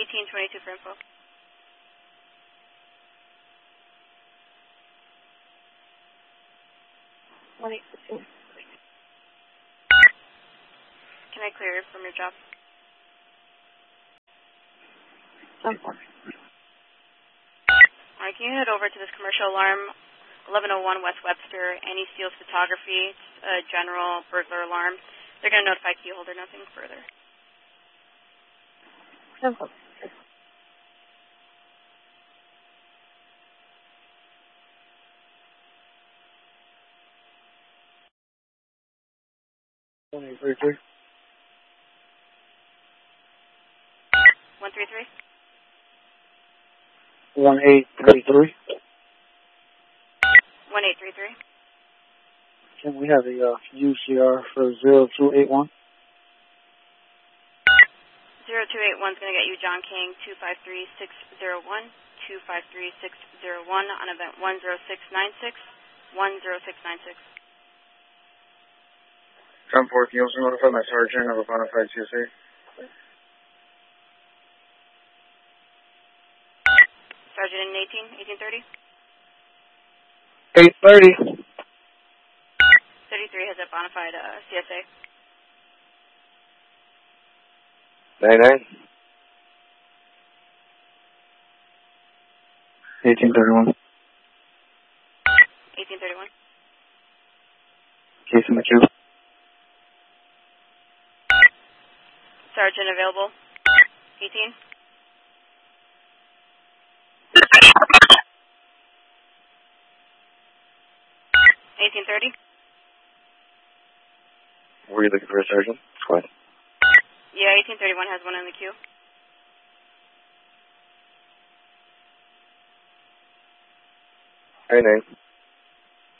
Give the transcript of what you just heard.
1822 for info. Can I clear from your job? Alright, can you head over to this commercial alarm, 1101 West Webster, Annie Steele's Photography, a general burglar alarm. They're going to notify key holder, nothing further. Simple. One three three. 1833. 1833. Can we have a UCR for 0281? 0281 is going to get you John King 253601, 253601 on event 10696, 10696. 10-4, can you also notify my sergeant of a bona fide CSA? Sergeant in 1830. 830. 33 has a bona fide CSA. 99. 1831. 1831. Case in the queue. Sergeant available. 18. 1830. Were you looking for a sergeant? Go ahead. Yeah, 1831 has one in the queue. 99.